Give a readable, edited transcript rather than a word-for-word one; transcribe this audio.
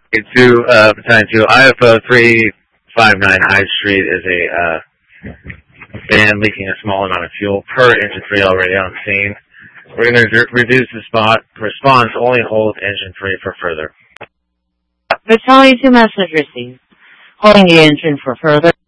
To Battalion 2, IFO 359 Hyde Street is a van leaking a small amount of fuel per engine 3 already on scene. We're going to reduce the spot. Response, only hold engine 3 for further. Battalion 2 message received. Holding the engine for further.